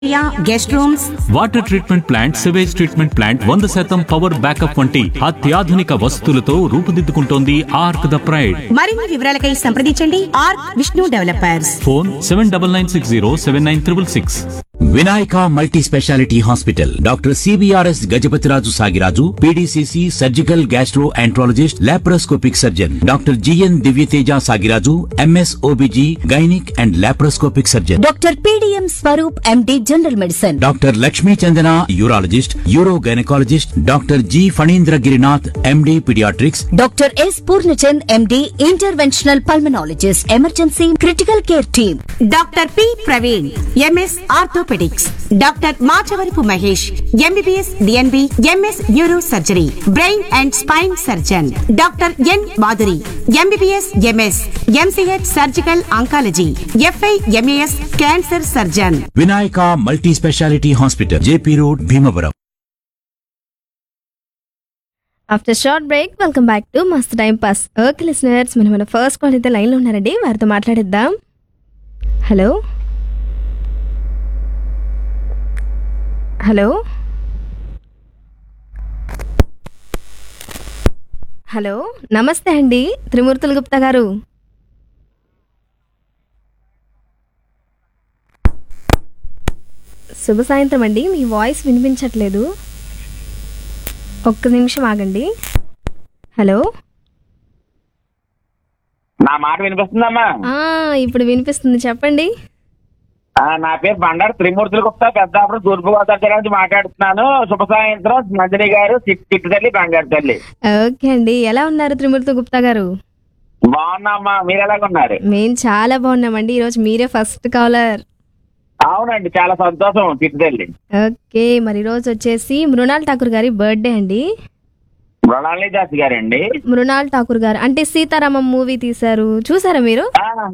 Guest rooms, water treatment plant, sewage treatment plant, 100% power backup వంటి అత్యాధునిక వసతులతో రూపుదిద్దుకుంటోంది arc the pride. మరిన్ని వివరాలకై సంప్రదించండి arc Vishnu developers. Phone 7996079666. Vinayaka multi speciality hospital doctor CBRS Gajapathiraju Sagiraju PDCC surgical gastro enterologist laparoscopic surgeon doctor GN Divyateja Sagiraju MS OBG gynaec and laparoscopic surgeon doctor PDM Swaroop MD general medicine doctor Lakshmi Chandana urologist euro gynaecologist doctor G Phanindra Girinath MD paediatrics doctor yes Purnachand MD interventional pulmonologist emergency critical care team doctor P Praveen MS orthopaedics, doctor Machavarapu Mahesh MBBS DNB MS neuro surgery brain and spine surgeon, doctor N Madhuri MBBS MS MCh surgical oncology f i MAS cancer surgeon. Vinayaka multi speciality hospital JP road Bhimavaram. After short break welcome back to మస్త్ time pass. Okay listeners, మన first call అయితే లైన్లో ఉన్నారండి, వారితో మాట్లాడిద్దాం. Hello hello hello నమస్తే అండి త్రిమూర్తులు గుప్తా గారు. శుభ సాయంత్రం అండి, మీ వాయిస్ వినిపించట్లేదు, ఒక్క నిమిషం ఆగండి. హలో, నా మాట వినిపిస్తుందమ్మా? ఇప్పుడు వినిపిస్తుంది, చెప్పండి. నా పేరు బండారు త్రిమూర్తులు గుప్తా, పెద్దాపురం తూర్పుగోదావరి జిల్లా నుంచి మాట్లాడుతున్నాను. శుభ సాయంత్రం నందిని గారు, చిట్టు తల్లి, బంగారు తల్లి. ఓకే అండి, ఎలా ఉన్నారు త్రిమూర్తి గుప్తా గారు? బాగున్నామ్మా, మీరు ఎలాగున్నారు? మేము చాలా బాగున్నామండి, ఈరోజు మీరే ఫస్ట్ కాలర్. అవునండి, చాలా సంతోషం చిట్టు తల్లి. ఓకే, మరి ఈరోజు వచ్చేసి మృణాల్ ఠాకూర్ గారి బర్త్డే అండి. మృణాలిని దాస్ గారండి. మృణాల్ ఠాకూర్ గారు అంటే సీతారామం మూవీ తీశారు, చూసారా మీరు?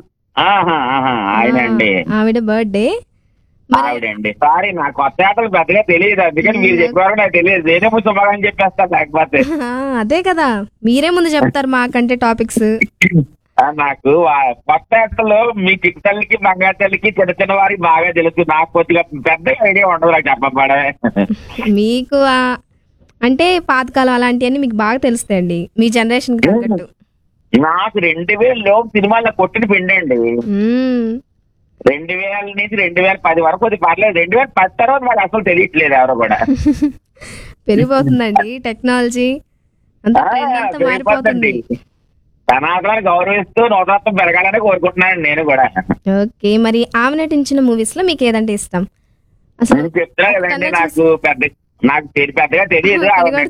ఆయనండి, ఆవిడ బర్త్డే. ఆవిడండి. సారీ, నా కొత్త ఆటలు పెద్దగా తెలియదు, అందుకని మీరు చెప్పారు నాకు తెలియదు. నేనే ముందు శుభాకాంక్షలు చెప్పేస్తాను, లేకపోతే అదే కదా, మీరే ముందు చెప్తారు మాకంటే టాపిక్స్. నాకు కొత్త ఆటలు మీ చిట్టు తల్లికి, బంగారు తల్లికి, చిన్న చిన్న వారికి బాగా తెలుసు. నాకు కొద్దిగా పెద్ద ఐడియా ఉండదు నాకు చెప్పబడే. మీకు అంటే పాతకాలం అలాంటివన్నీ మీకు బాగా తెలుస్తాయండి, మీ జనరేషన్ కి తగ్గట్టు. నాకు 2000 సినిమాల్లో కొట్టిన పిండి అండి. 2000 నుంచి 2010 వరకు అది పర్లేదు. 2010 తర్వాత నాకు అసలు తెలియట్లేదు ఎవరు కూడా. పెరిగిపోతుందండి టెక్నాలజీ, అంతా మారిపోతుంది. సనాతనాన్ని గౌరవిస్తూ నూతనత్వం పెరగాలని కోరుకుంటున్నాను నేను కూడా. ఓకే, మరి ఆమె నటించిన మూవీస్ లో మీకు ఏదంటే ఇష్టం? అసలు చెప్తున్నా కదండి, నాకు పెద్దగా తెలియదు.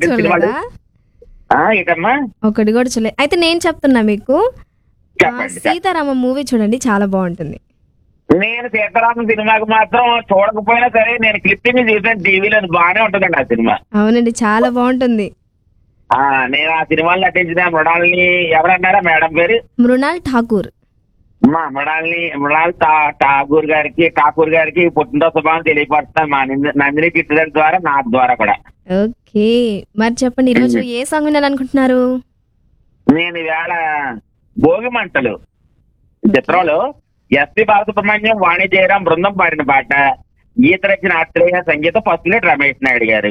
ఏంటమ్మా? ఒకటి కూడా చూడలేదు. అయితే నేను చెప్తున్నా మీకు, సీతారామం మూవీ చూడండి, చాలా బాగుంటుంది. నేను సీతారామం సినిమాకి మాత్రం చూడకపోయినా సరే నేను క్లిప్పింగ్ చూసాను టీవీలో, బాగానే ఉంటుందండి ఆ సినిమా. అవునండి, చాలా బాగుంటుంది. నేను ఆ సినిమాలో నటించిన మృణాలిని, ఎవరన్నారా మేడం పేరు? మృణాల్ ఠాకూర్. మృణాల్ ఠాకూర్ గారికి పుట్టినరోజు శుభాన్ని తెలియపరుస్తాను మా నందిని చిట్టుదల ద్వారా, నా ద్వారా కూడా. ఓకే, మరి చెప్పండి ఈరోజు ఏ సాంగ్ వినాలనుకుంటున్నారు? నేను ఈవేళ భోగి మంటలు చిత్రంలో ఎస్పి బాలసుబ్రహ్మణ్యం, వాణి జయరాం బృందం పాడిన పాట, గీత రచన ఆత్రేయ, సంగీతం ఫస్ట్ రమేష్ నాయుడు గారు.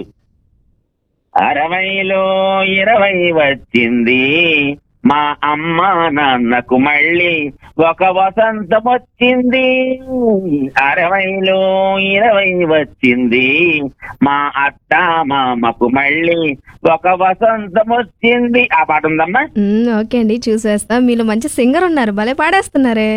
60లో 20 వచ్చింది, మా అమ్మ నాన్నకు మళ్ళీ ఒక వసంతం వచ్చింది. 60లో 20 వచ్చింది, మా అత్త మామకు మళ్ళీ ఒక వసంతం వచ్చింది. ఆ పాట ఉందమ్మా? ఓకే అండి, చూసేస్తా. మీలో మంచి సింగర్ ఉన్నారు, భలే పాడేస్తున్నారే.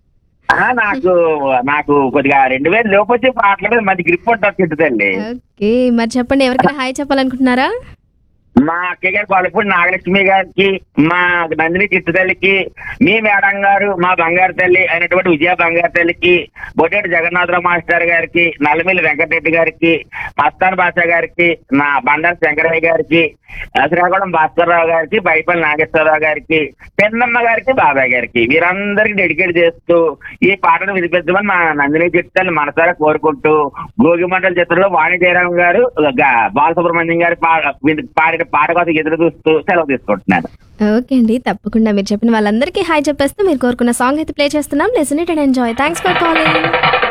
నాకు కొద్దిగా 2000 లోపు వచ్చే పాటలు మంచి గ్రిప్ ఉంటుంది చిట్టుదండి. ఓకే, మరి చెప్పండి, ఎవరికైనా హాయ్ చెప్పాలనుకుంటున్నారా? మా అక్కయ్య గారు కొలపూడి నాగలక్ష్మి గారికి, మా నందిని చిట్టుతల్లికి, మీ మేడం గారు, మా బంగారు తల్లి అయినటువంటి విజయ బంగారు తల్లికి, బొడ్డేటి జగన్నాథరావు మాస్టర్ గారికి, నల్లమిల్లి వెంకటరెడ్డి గారికి, మస్తాన్ బాషా గారికి, నా బండారు శంకరయ్య గారికి, శ్రీకాకుళం భాస్కర్రావు గారికి, బైపల్లి నాగేశ్వరరావు గారికి, పెన్నమ్మ గారికి, బాబాయ్ గారికి, వీరందరికీ డెడికేట్ చేస్తూ ఈ పాటను వినిపించమని మా నందిని చిట్టుతల్లి మనసారా కోరుకుంటూ, భోగిమంటల చిత్రంలో వాణి జయరాం గారు, బాలసుబ్రహ్మణ్యం గారు పాడిన పాట కోసం ఎదురు చూస్తూ సెలవు తీసుకుంటున్నాను. ఓకే అండి, తప్పకుండా మీరు చెప్పిన వాళ్ళందరికీ హాయ్ చెప్పేస్తూ మీరు కోరుకున్న సాంగ్ అయితే ప్లే చేస్తున్నాం. Listen it and enjoy. Thanks for calling.